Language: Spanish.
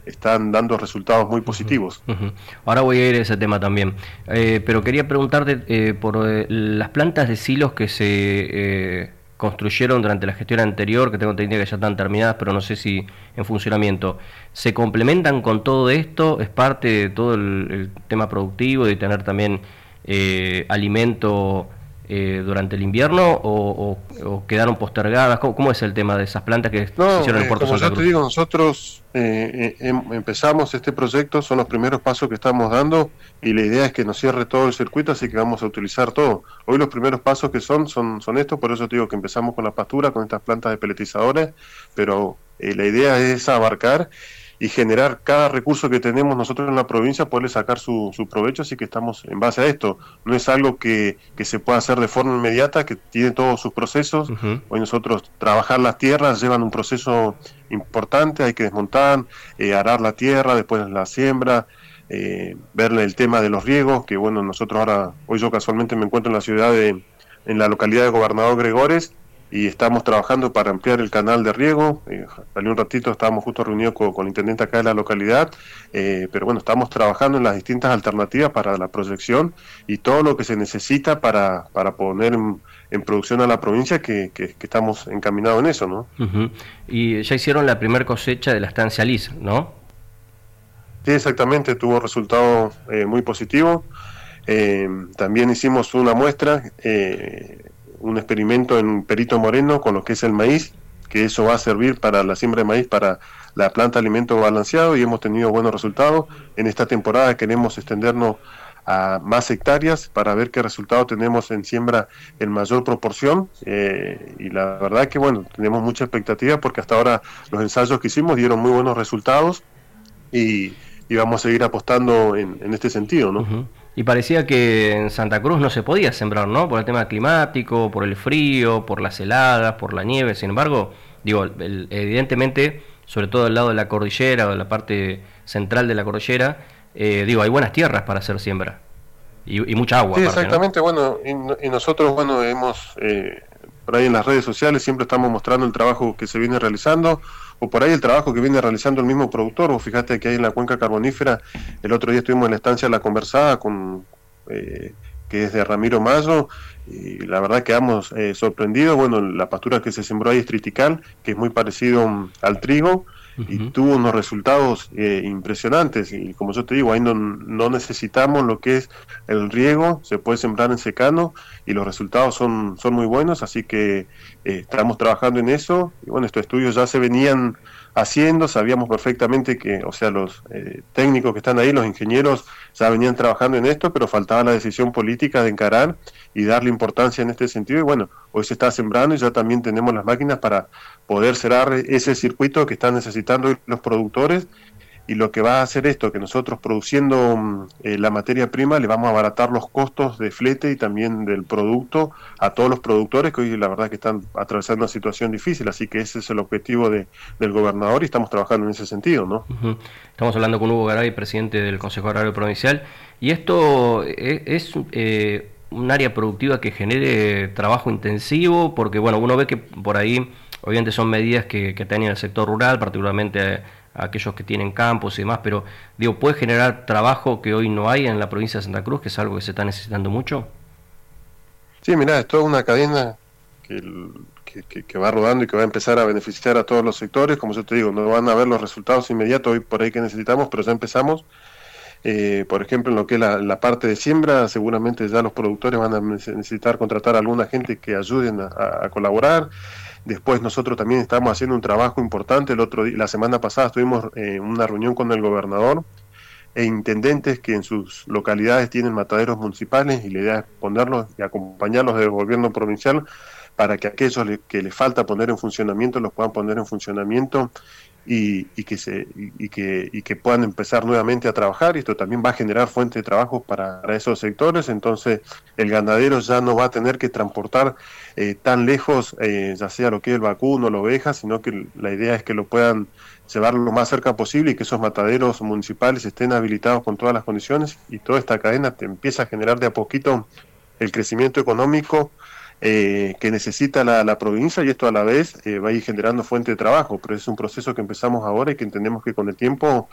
están dando resultados muy Ujú, positivos. ujú. Ahora voy a ir a ese tema también. Pero quería preguntarte por las plantas de silos que se construyeron durante la gestión anterior, que tengo entendido que ya están terminadas, pero no sé si en funcionamiento. ¿Se complementan con todo esto? ¿Es parte de todo el tema productivo, de tener también alimento durante el invierno o quedaron postergadas? ¿Cómo es el tema de esas plantas que se No, hicieron en Puerto como Santa yo te Cruz? digo, nosotros empezamos este proyecto, son los primeros pasos que estamos dando y la idea es que nos cierre todo el circuito, así que vamos a utilizar todo. Hoy los primeros pasos que son estos, por eso te digo que empezamos con la pastura, con estas plantas de peletizadores, pero la idea es abarcar y generar cada recurso que tenemos nosotros en la provincia, poderle sacar su provecho, así que estamos en base a esto. No es algo que se pueda hacer de forma inmediata, que tiene todos sus procesos. Ujú. Hoy nosotros trabajar las tierras llevan un proceso importante, hay que desmontar, arar la tierra, después la siembra, verle el tema de los riegos, que bueno, nosotros ahora, hoy yo casualmente me encuentro en la en la localidad de Gobernador Gregores, y estamos trabajando para ampliar el canal de riego. Salió un ratito, estábamos justo reunidos con el intendente acá de la localidad, pero bueno, estamos trabajando en las distintas alternativas para la proyección y todo lo que se necesita para poner en producción a la provincia, que estamos encaminados en eso, ¿no? Ujú. Y ya hicieron la primer cosecha de la estancia Liz, ¿no? Sí, exactamente, tuvo resultado muy positivo. También hicimos una muestra, un experimento en Perito Moreno con lo que es el maíz, que eso va a servir para la siembra de maíz, para la planta de alimento balanceado, y hemos tenido buenos resultados. En esta temporada queremos extendernos a más hectáreas para ver qué resultado tenemos en siembra en mayor proporción, y la verdad que bueno, tenemos mucha expectativa porque hasta ahora los ensayos que hicimos dieron muy buenos resultados y, y vamos a seguir apostando en este sentido, ¿no? Ujú. Y parecía que en Santa Cruz no se podía sembrar, ¿no? Por el tema climático, por el frío, por las heladas, por la nieve. Sin embargo, digo, evidentemente, sobre todo al lado de la cordillera o de la parte central de la cordillera, digo, hay buenas tierras para hacer siembra. Y mucha agua Sí, aparte, ¿no? exactamente, bueno, y nosotros, bueno, hemos, por ahí en las redes sociales siempre estamos mostrando el trabajo que se viene realizando, o por ahí el trabajo que viene realizando el mismo productor. Vos fíjate que ahí en la cuenca carbonífera, el otro día estuvimos en la estancia La Conversada, eh, que es de Ramiro Mayo, y la verdad quedamos sorprendidos. Bueno, la pastura que se sembró ahí es triticale, que es muy parecido al trigo, y Ujú. tuvo unos resultados impresionantes, y como yo te digo, ahí no necesitamos lo que es el riego, se puede sembrar en secano y los resultados son muy buenos, así que estamos trabajando en eso. Y bueno, estos estudios ya se venían haciendo, sabíamos perfectamente que, o sea, los técnicos que están ahí, los ingenieros, ya venían trabajando en esto, pero faltaba la decisión política de encarar y darle importancia en este sentido. Y bueno, hoy se está sembrando y ya también tenemos las máquinas para poder cerrar ese circuito que están necesitando hoy los productores, y lo que va a hacer esto, que nosotros produciendo la materia prima le vamos a abaratar los costos de flete y también del producto a todos los productores que hoy la verdad que están atravesando una situación difícil, así que ese es el objetivo del gobernador y estamos trabajando en ese sentido, ¿no? Ujú. Estamos hablando con Hugo Garay, presidente del Consejo Agrario Provincial, y esto es un área productiva que genere trabajo intensivo, porque bueno, uno ve que por ahí, obviamente son medidas que atañen al sector rural, particularmente a aquellos que tienen campos y demás, pero digo, ¿puede generar trabajo que hoy no hay en la provincia de Santa Cruz, que es algo que se está necesitando mucho? Sí, mirá, es toda una cadena que va rodando y que va a empezar a beneficiar a todos los sectores. Como yo te digo, no van a ver los resultados inmediatos hoy por ahí que necesitamos, pero ya empezamos. Por ejemplo, en lo que es la parte de siembra, seguramente ya los productores van a necesitar contratar a alguna gente que ayuden a colaborar. Después nosotros también estamos haciendo un trabajo importante. El otro día, la semana pasada estuvimos en una reunión con el gobernador e intendentes que en sus localidades tienen mataderos municipales, y la idea es ponerlos y acompañarlos del gobierno provincial para que aquellos que les falta poner en funcionamiento los puedan poner en funcionamiento, y que puedan empezar nuevamente a trabajar. Y esto también va a generar fuente de trabajo para esos sectores. Entonces el ganadero ya no va a tener que transportar tan lejos, ya sea lo que es el vacuno o la oveja, sino que la idea es que lo puedan llevar lo más cerca posible y que esos mataderos municipales estén habilitados con todas las condiciones, y toda esta cadena te empieza a generar de a poquito el crecimiento económico que necesita la provincia, y esto a la vez va a ir generando fuente de trabajo, pero es un proceso que empezamos ahora y que entendemos que con el tiempo